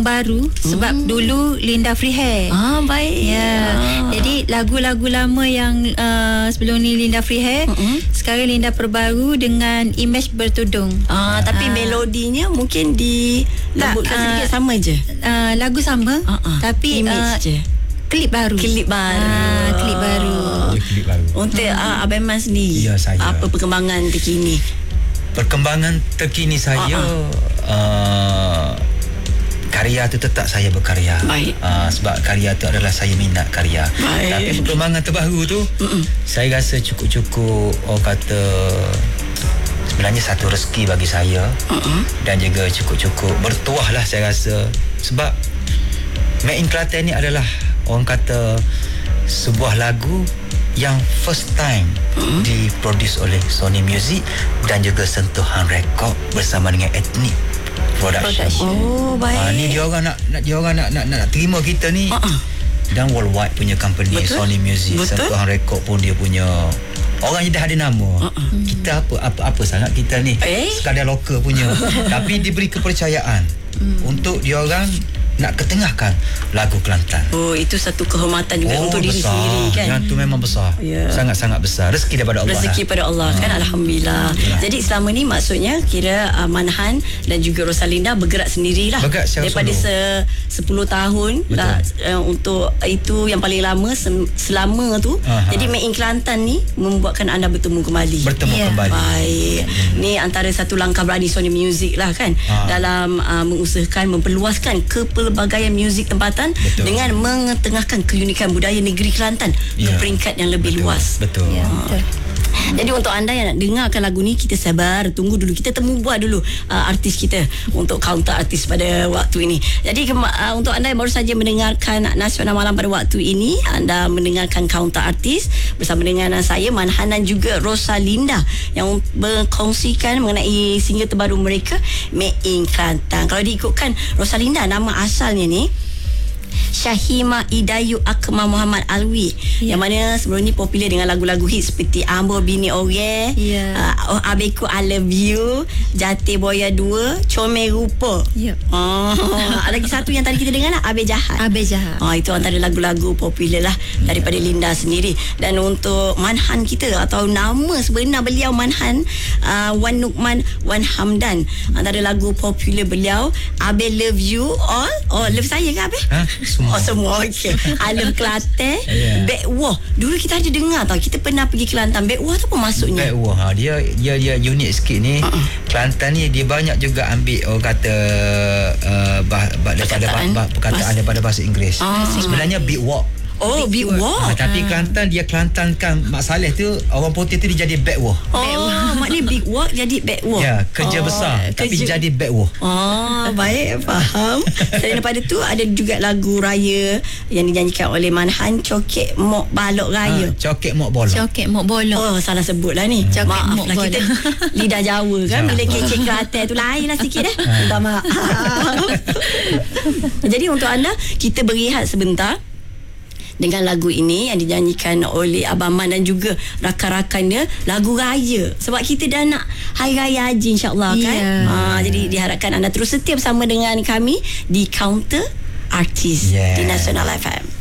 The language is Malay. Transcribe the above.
baru sebab dulu Linda Free Hair. Baik. Ya. Jadi lagu-lagu lama yang sebelum ni Linda Free Hair, sekarang Linda perbaru dengan image bertudung. Tapi melodinya mungkin dilembutkan sedikit, sama je. Lagu sama, tapi image je. Klip baru. Klip baru. Klip baru. Untuk Abang Man sendiri, Ya, saya. apa perkembangan terkini? Perkembangan terkini saya, karya tu tetap saya berkarya. Baik. Sebab karya tu adalah saya minat karya. Baik. Tapi perkembangan terbaru tu, saya rasa cukup-cukup orang kata sebenarnya satu rezeki bagi saya, dan juga cukup-cukup bertuah lah saya rasa. Sebab Made in Kelantan ni adalah orang kata sebuah lagu yang first time diproduce oleh Sony Music dan juga Sentuhan Record bersama dengan Ethnic Production. Baik. Ni dia orang nak terima kita ni. Dan worldwide punya company. Betul. Sony Music, Sentuhan Record pun dia punya orang yang dah ada nama. Kita apa sangat kita ni, sekadar lokal punya. Tapi diberi kepercayaan untuk dia orang nak ketengahkan lagu Kelantan. Itu satu kehormatan juga untuk diri besar. sendiri kan. Yang tu memang besar. Sangat-sangat besar. Rezeki daripada Allah. Rezeki pada Allah kan, alhamdulillah. Jadi selama ni maksudnya kira Manhan dan juga Rosalinda bergerak sendirilah. Bergerak secara daripada 10 tahun lah, untuk itu yang paling lama selama tu. Jadi Made in Kelantan ni membuatkan anda bertemu kembali. Kembali. Baik. Ni antara satu langkah berani Sony Music lah kan, dalam mengusahakan memperluaskan kepelbagaian muzik tempatan. Betul. Dengan mengetengahkan keunikan budaya negeri Kelantan ke peringkat yang lebih luas. Betul. Betul. Jadi untuk anda yang nak dengarkan lagu ni, kita sabar, tunggu dulu, kita temu buat dulu artis kita untuk counter artis pada waktu ini. Jadi untuk anda yang baru saja mendengarkan Nasional Malam pada waktu ini, anda mendengarkan counter artis bersama dengan saya Manhan dan juga Rosalinda yang berkongsikan mengenai single terbaru mereka, Made in Kelantan. Kalau diikutkan Rosalinda, nama asalnya ni Syahima Idayu Akmal Muhammad Alwi, yang mana sebelum ni popular dengan lagu-lagu hit seperti Ambor Bini Ore, Abeku I Love You, Jati Boya 2, Comel Rupa. Lagi satu yang tadi kita dengar lah, Abe Jahat. Itu antara lagu-lagu popular lah daripada Linda sendiri. Dan untuk Manhan kita, atau nama sebenar beliau Manhan, Wan Nukman Wan Hamdan, antara lagu popular beliau Abe Love You All. Love saya ke Abe? Semua. Okey. I Love Kelantan. Backwah. Dulu kita ada dengar tau. Kita pernah pergi Kelantan. Backwah tu apa maksudnya? Backwah dia unik sikit ni. Kelantan ni dia banyak juga ambil orang kata perkataan daripada bahasa Inggeris. Sebenarnya big walk. Big walk. Tapi Kelantan dia Kelantankan Mak Saleh tu, orang putih tu dia jadi backwah. Maknanya big walk jadi backwah. Ya, kerja besar tapi jadi backwah. Baik, faham. Selain daripada tu ada juga lagu raya yang dinyanyikan oleh Manhan, Cokek Mok Balok Raya. Cokek Mok Bolok. Salah sebut lah ni. Maaf lah, kita lidah Jawa kan, bila kecek Kelantan tu lain lah sikit minta maaf. Jadi untuk anda, kita berehat sebentar dengan lagu ini yang dinyanyikan oleh Abang Man dan juga rakan-rakannya, lagu raya. Sebab kita dah nak Hari Raya Haji insyaAllah kan. Jadi diharapkan anda terus setia bersama dengan kami di Counter Artis di Nasional FM.